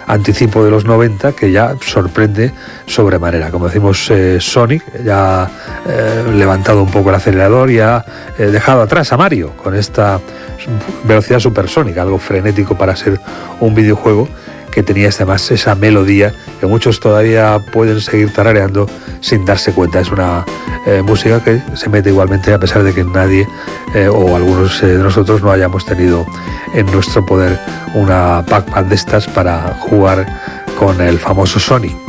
anticipo de los 90 que ya sorprende sobremanera. Como decimos, Sonic ya ha levantado un poco el acelerador y ha dejado atrás a Mario con esta velocidad supersónica, algo frenético para ser un videojuego, que tenía además esa melodía que muchos todavía pueden seguir tarareando sin darse cuenta. Es una música que se mete igualmente, a pesar de que nadie o algunos de nosotros no hayamos tenido en nuestro poder una Pac-Man de estas para jugar con el famoso Sonic.